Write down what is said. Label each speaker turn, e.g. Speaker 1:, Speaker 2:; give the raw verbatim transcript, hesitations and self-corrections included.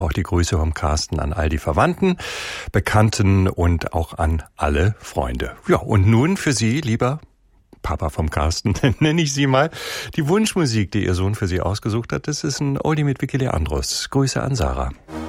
Speaker 1: Auch die Grüße vom Carsten an all die Verwandten, Bekannten und auch an alle Freunde. Ja, und nun für Sie, lieber Papa vom Carsten, nenne ich Sie mal, die Wunschmusik, die Ihr Sohn für Sie ausgesucht hat. Das ist ein Oldie mit Vicky Leandros. Grüße an Sarah.